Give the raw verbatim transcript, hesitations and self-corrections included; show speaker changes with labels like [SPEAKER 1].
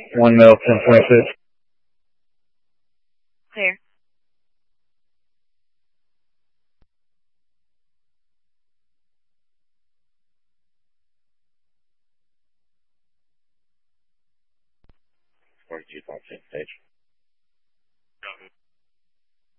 [SPEAKER 1] one mil, ten twenty-six.
[SPEAKER 2] Clear.
[SPEAKER 3] forty-two, five, six, stage.